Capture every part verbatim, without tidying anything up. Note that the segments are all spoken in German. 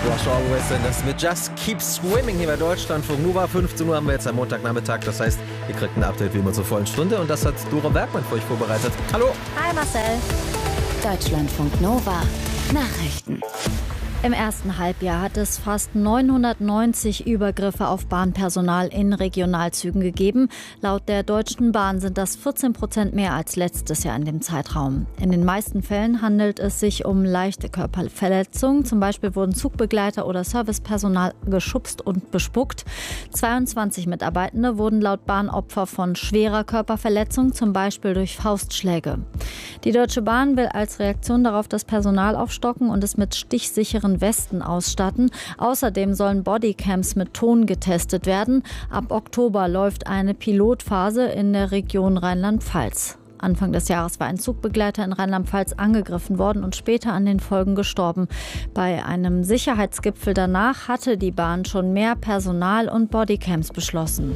Wash Always in das mit Just Keep Swimming hier bei Deutschlandfunk Nova. fünfzehn Uhr haben wir jetzt am Montagnachmittag. Das heißt, ihr kriegt ein Update wie immer zur vollen Stunde. Und das hat Dora Bergmann für euch vorbereitet. Hallo. Hi Marcel. Deutschlandfunk Nova Nachrichten. Im ersten Halbjahr hat es fast neunhundertneunzig Übergriffe auf Bahnpersonal in Regionalzügen gegeben. Laut der Deutschen Bahn sind das vierzehn Prozent mehr als letztes Jahr in dem Zeitraum. In den meisten Fällen handelt es sich um leichte Körperverletzungen. Zum Beispiel wurden Zugbegleiter oder Servicepersonal geschubst und bespuckt. zweiundzwanzig Mitarbeitende wurden laut Bahn Opfer von schwerer Körperverletzung, zum Beispiel durch Faustschläge. Die Deutsche Bahn will als Reaktion darauf das Personal aufstocken und es mit stichsicheren Westen ausstatten. Außerdem sollen Bodycams mit Ton getestet werden. Ab Oktober läuft eine Pilotphase in der Region Rheinland-Pfalz. Anfang des Jahres war ein Zugbegleiter in Rheinland-Pfalz angegriffen worden und später an den Folgen gestorben. Bei einem Sicherheitsgipfel danach hatte die Bahn schon mehr Personal und Bodycams beschlossen.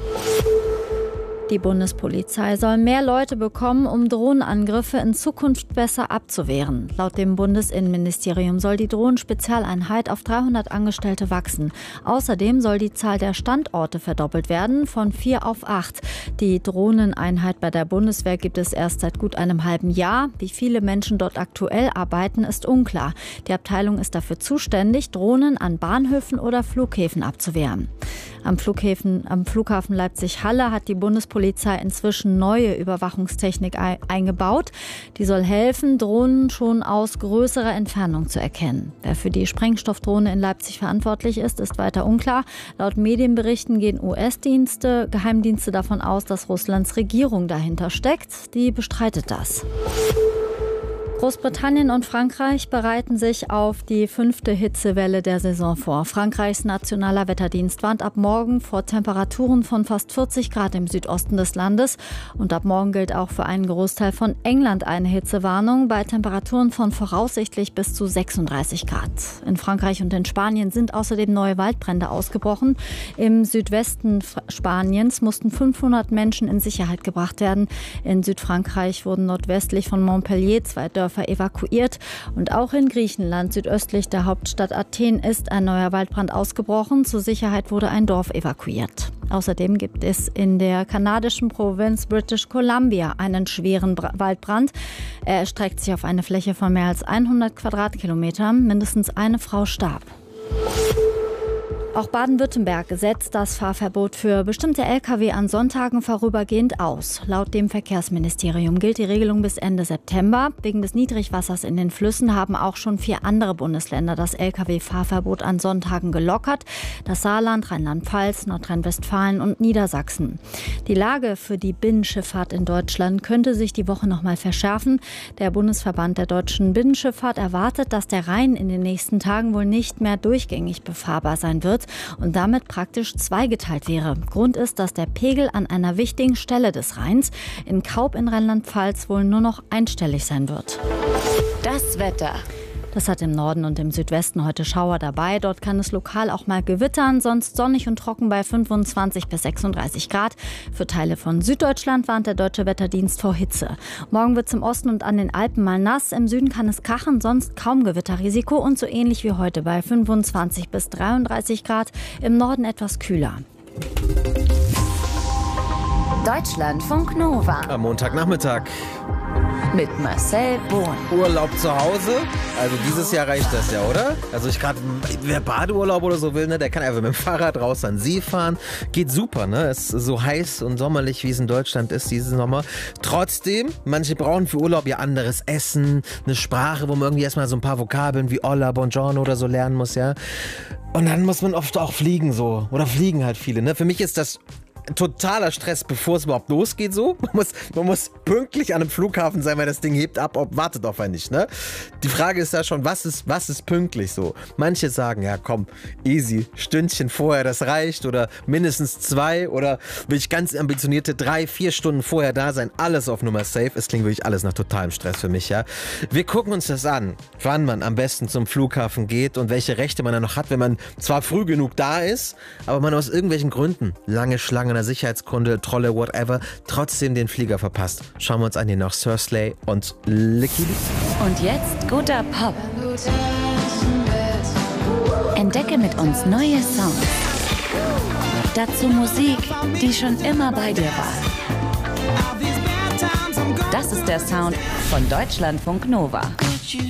Die Bundespolizei soll mehr Leute bekommen, um Drohnenangriffe in Zukunft besser abzuwehren. Laut dem Bundesinnenministerium soll die Drohnenspezialeinheit auf dreihundert Angestellte wachsen. Außerdem soll die Zahl der Standorte verdoppelt werden, von vier auf acht. Die Drohneneinheit bei der Bundeswehr gibt es erst seit gut einem halben Jahr. Wie viele Menschen dort aktuell arbeiten, ist unklar. Die Abteilung ist dafür zuständig, Drohnen an Bahnhöfen oder Flughäfen abzuwehren. Am Flughäfen, am Flughafen Leipzig-Halle hat die Bundespolizei inzwischen neue Überwachungstechnik ei- eingebaut. Die soll helfen, Drohnen schon aus größerer Entfernung zu erkennen. Wer für die Sprengstoffdrohne in Leipzig verantwortlich ist, ist weiter unklar. Laut Medienberichten gehen U S-Dienste, Geheimdienste davon aus, dass Russlands Regierung dahinter steckt. Die bestreitet das. Großbritannien und Frankreich bereiten sich auf die fünfte Hitzewelle der Saison vor. Frankreichs nationaler Wetterdienst warnt ab morgen vor Temperaturen von fast vierzig Grad im Südosten des Landes. Und ab morgen gilt auch für einen Großteil von England eine Hitzewarnung bei Temperaturen von voraussichtlich bis zu sechsunddreißig Grad. In Frankreich und in Spanien sind außerdem neue Waldbrände ausgebrochen. Im Südwesten Spaniens mussten fünfhundert Menschen in Sicherheit gebracht werden. In Südfrankreich wurden nordwestlich von Montpellier zwei Dörfer evakuiert. Und auch in Griechenland, südöstlich der Hauptstadt Athen, ist ein neuer Waldbrand ausgebrochen. Zur Sicherheit wurde ein Dorf evakuiert. Außerdem gibt es in der kanadischen Provinz British Columbia einen schweren Bra- Waldbrand. Er erstreckt sich auf eine Fläche von mehr als hundert Quadratkilometern. Mindestens eine Frau starb. Auch Baden-Württemberg setzt das Fahrverbot für bestimmte L K W an Sonntagen vorübergehend aus. Laut dem Verkehrsministerium gilt die Regelung bis Ende September. Wegen des Niedrigwassers in den Flüssen haben auch schon vier andere Bundesländer das L K W-Fahrverbot an Sonntagen gelockert. Das Saarland, Rheinland-Pfalz, Nordrhein-Westfalen und Niedersachsen. Die Lage für die Binnenschifffahrt in Deutschland könnte sich die Woche noch mal verschärfen. Der Bundesverband der deutschen Binnenschifffahrt erwartet, dass der Rhein in den nächsten Tagen wohl nicht mehr durchgängig befahrbar sein wird und damit praktisch zweigeteilt wäre. Grund ist, dass der Pegel an einer wichtigen Stelle des Rheins in Kaub in Rheinland-Pfalz wohl nur noch einstellig sein wird. Das Wetter. Das hat im Norden und im Südwesten heute Schauer dabei. Dort kann es lokal auch mal gewittern, sonst sonnig und trocken bei fünfundzwanzig bis sechsunddreißig Grad. Für Teile von Süddeutschland warnt der Deutsche Wetterdienst vor Hitze. Morgen wird es im Osten und an den Alpen mal nass. Im Süden kann es krachen, sonst kaum Gewitterrisiko und so ähnlich wie heute bei fünfundzwanzig bis dreiunddreißig Grad. Im Norden etwas kühler. Deutschlandfunk Nova Am Montagnachmittag. mit Marcel Bohn. Urlaub zu Hause. Also dieses Jahr reicht das ja, oder? Also ich gerade, wer Badeurlaub oder so will, ne, der kann einfach mit dem Fahrrad raus an See fahren. Geht super, ne? Es ist so heiß und sommerlich, wie es in Deutschland ist diesen Sommer. Trotzdem, manche brauchen für Urlaub ja anderes Essen, eine Sprache, wo man irgendwie erstmal so ein paar Vokabeln wie Hola, Buongiorno oder so lernen muss, ja. Und dann muss man oft auch fliegen so. Oder fliegen halt viele, ne? Für mich ist das totaler Stress, bevor es überhaupt losgeht, so. Man muss, man muss pünktlich an einem Flughafen sein, weil das Ding hebt ab, ob, wartet auf einen nicht, ne? Die Frage ist ja schon, was ist, was ist pünktlich so? Manche sagen, ja komm, easy, Stündchen vorher, das reicht, oder mindestens zwei, oder will ich ganz ambitionierte drei, vier Stunden vorher da sein, alles auf Nummer safe. Es klingt wirklich alles nach totalem Stress für mich, ja? Wir gucken uns das an, wann man am besten zum Flughafen geht und welche Rechte man dann noch hat, wenn man zwar früh genug da ist, aber man aus irgendwelchen Gründen, lange Schlange, einer Sicherheitskontrolle, whatever, trotzdem den Flieger verpasst. Schauen wir uns an hier noch Sir Slay und Licky Luke. Und jetzt guter Pop. Entdecke mit uns neue Songs. Dazu Musik, die schon immer bei dir war. Das ist der Sound von Deutschlandfunk Nova.